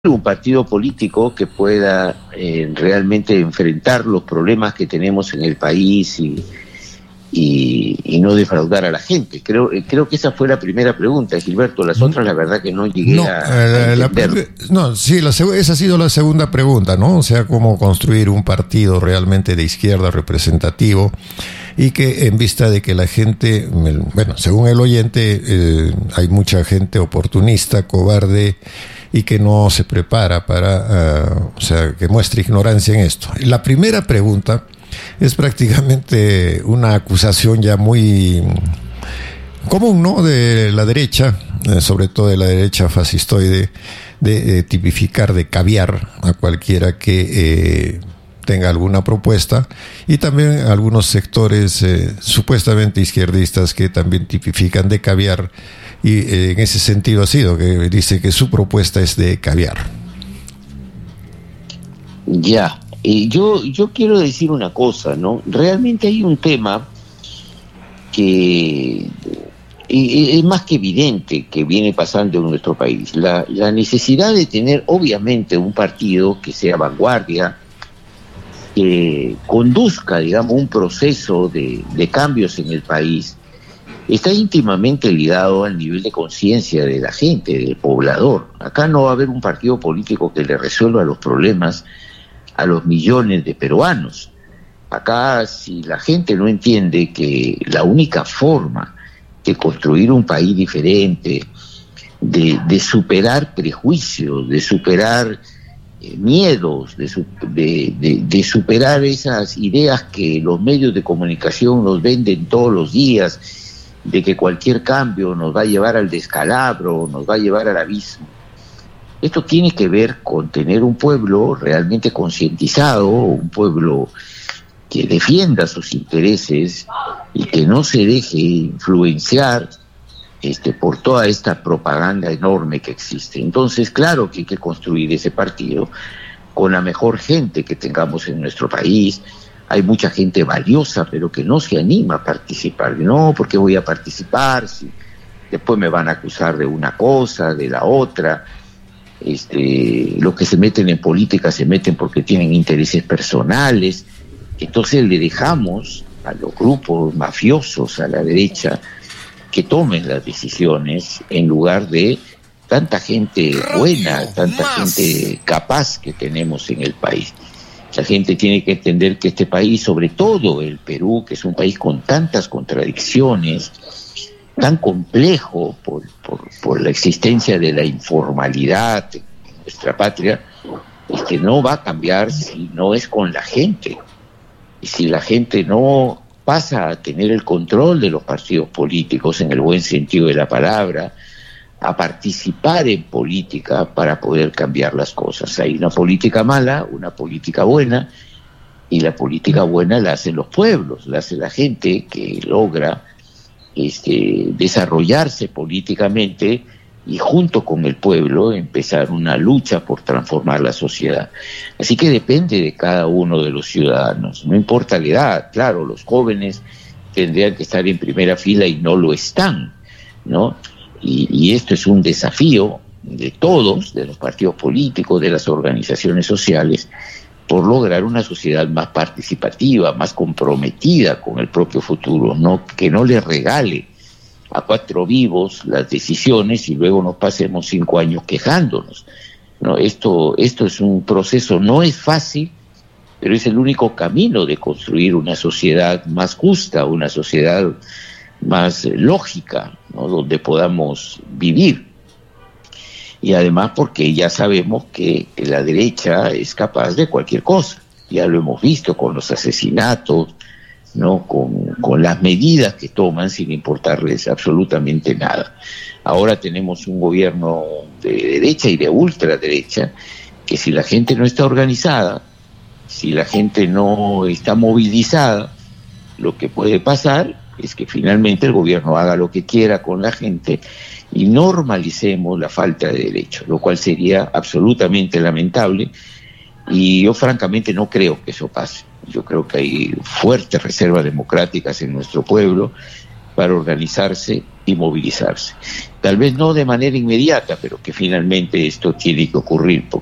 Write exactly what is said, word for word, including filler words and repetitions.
un partido político que pueda eh, realmente enfrentar los problemas que tenemos en el país y, y, y no defraudar a la gente. Creo creo que esa fue la primera pregunta, Gilberto. Las otras, la verdad que no llegué no, a, eh, a la, entender. No, sí, la, esa ha sido la segunda pregunta, ¿no? O sea, cómo construir un partido realmente de izquierda representativo y que en vista de que la gente, bueno, según el oyente, eh, hay mucha gente oportunista, cobarde, y que no se prepara para, uh, o sea, que muestre ignorancia en esto. La primera pregunta es prácticamente una acusación ya muy común, ¿no?, de la derecha, eh, sobre todo de la derecha fascistoide, de eh, tipificar de caviar a cualquiera que eh, tenga alguna propuesta, y también algunos sectores eh, supuestamente izquierdistas que también tipifican de caviar. Y eh, en ese sentido ha sido que dice que su propuesta es de caviar. Ya, eh, yo, yo quiero decir una cosa, ¿no? Realmente hay un tema que eh, es más que evidente que viene pasando en nuestro país. La, la necesidad de tener, obviamente, un partido que sea vanguardia, que conduzca, digamos, un proceso de, de cambios en el país, está íntimamente ligado al nivel de conciencia de la gente, del poblador. Acá no va a haber un partido político que le resuelva los problemas a los millones de peruanos. Acá, si la gente no entiende que la única forma de construir un país diferente, de, de superar prejuicios, de superar eh, miedos, de, de, de, de superar esas ideas que los medios de comunicación nos venden todos los días, de que cualquier cambio nos va a llevar al descalabro, nos va a llevar al abismo. Esto tiene que ver con tener un pueblo realmente concientizado, un pueblo que defienda sus intereses y que no se deje influenciar este, por toda esta propaganda enorme que existe. Entonces, claro que hay que construir ese partido con la mejor gente que tengamos en nuestro país. Hay mucha gente valiosa, pero que no se anima a participar. No, ¿por qué voy a participar? Si después me van a acusar de una cosa, de la otra. Este, los que se meten en política se meten porque tienen intereses personales. Entonces le dejamos a los grupos mafiosos a la derecha que tomen las decisiones en lugar de tanta gente buena, tanta gente capaz que tenemos en el país. La gente tiene que entender que este país, sobre todo el Perú, que es un país con tantas contradicciones, tan complejo por, por, por la existencia de la informalidad en nuestra patria, es que no va a cambiar si no es con la gente. Y si la gente no pasa a tener el control de los partidos políticos, en el buen sentido de la palabra, a participar en política para poder cambiar las cosas. Hay una política mala, una política buena, y la política buena la hacen los pueblos, la hace la gente que logra este, desarrollarse políticamente y junto con el pueblo empezar una lucha por transformar la sociedad. Así que depende de cada uno de los ciudadanos, no importa la edad. Claro, los jóvenes tendrían que estar en primera fila y no lo están, ¿no? Y, y esto es un desafío de todos, de los partidos políticos, de las organizaciones sociales, por lograr una sociedad más participativa, más comprometida con el propio futuro, no que no le regale a cuatro vivos las decisiones y luego nos pasemos cinco años quejándonos. No, esto, esto es un proceso, no es fácil, pero es el único camino de construir una sociedad más justa, una sociedad más lógica, ¿no?, donde podamos vivir. Y además porque ya sabemos que la derecha es capaz de cualquier cosa, ya lo hemos visto con los asesinatos, ¿no?, con, con las medidas que toman sin importarles absolutamente nada. Ahora tenemos un gobierno de derecha y de ultraderecha que, si la gente no está organizada, si la gente no está movilizada, lo que puede pasar es que finalmente el gobierno haga lo que quiera con la gente y normalicemos la falta de derechos, lo cual sería absolutamente lamentable, y yo francamente no creo que eso pase. Yo creo que hay fuertes reservas democráticas en nuestro pueblo para organizarse y movilizarse. Tal vez no de manera inmediata, pero que finalmente esto tiene que ocurrir,